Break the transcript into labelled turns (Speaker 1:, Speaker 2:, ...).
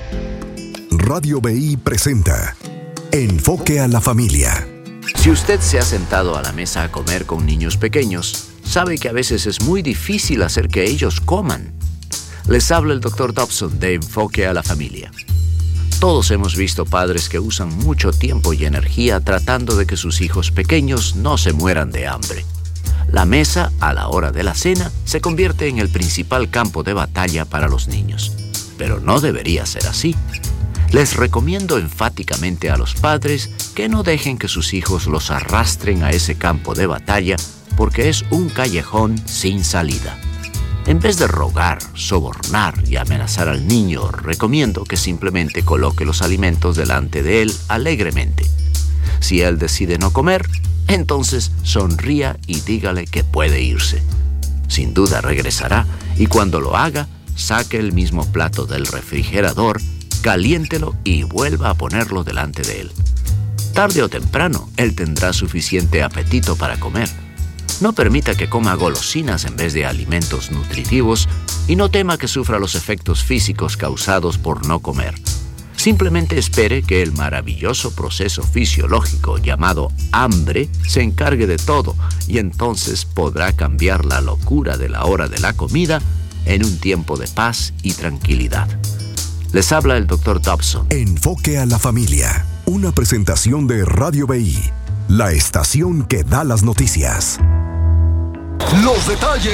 Speaker 1: Radio BI presenta Enfoque a la Familia.
Speaker 2: Si usted se ha sentado a la mesa a comer con niños pequeños, sabe que a veces es muy difícil hacer que ellos coman. Les habla el Dr. Dobson de Enfoque a la Familia. Todos hemos visto padres que usan mucho tiempo y energía tratando de que sus hijos pequeños no se mueran de hambre. La mesa, a la hora de la cena, se convierte en el principal campo de batalla para los niños. Pero no debería ser así. Les recomiendo enfáticamente a los padres que no dejen que sus hijos los arrastren a ese campo de batalla porque es un callejón sin salida. En vez de rogar, sobornar y amenazar al niño, recomiendo que simplemente coloque los alimentos delante de él alegremente. Si él decide no comer, entonces sonría y dígale que puede irse. Sin duda regresará y cuando lo haga, saque el mismo plato del refrigerador, caliéntelo y vuelva a ponerlo delante de él. Tarde o temprano, él tendrá suficiente apetito para comer. No permita que coma golosinas en vez de alimentos nutritivos y no tema que sufra los efectos físicos causados por no comer. Simplemente espere que el maravilloso proceso fisiológico llamado hambre se encargue de todo y entonces podrá cambiar la locura de la hora de la comida en un tiempo de paz y tranquilidad. Les habla el Dr. Dobson.
Speaker 1: Enfoque a la Familia, una presentación de Radio BI, la estación que da las noticias. Los detalles